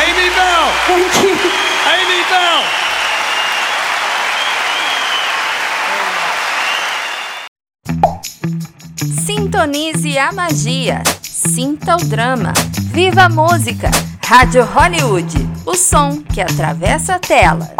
Amy Bell! Thank you. Amy Bell! Sintonize a magia, sinta o drama, viva a música, Rádio Hollywood, o som que atravessa telas.